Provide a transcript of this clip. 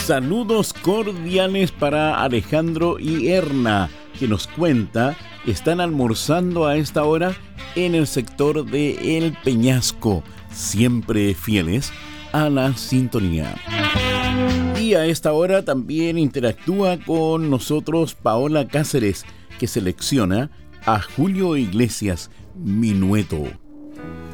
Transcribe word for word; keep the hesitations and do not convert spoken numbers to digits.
Saludos cordiales para Alejandro y Erna, que nos cuenta están almorzando a esta hora en el sector de El Peñasco, siempre fieles a la sintonía. Y a esta hora también interactúa con nosotros Paola Cáceres, que selecciona a Julio Iglesias, Minueto.